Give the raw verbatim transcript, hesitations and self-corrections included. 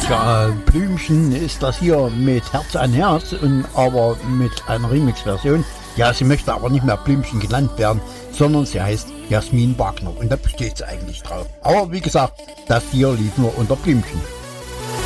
Ja, Blümchen ist das hier mit Herz an Herz, und aber mit einer Remix-Version. Ja, sie möchte aber nicht mehr Blümchen genannt werden, sondern sie heißt Jasmin Wagner, und da besteht sie eigentlich drauf. Aber wie gesagt, das hier lief nur unter Blümchen.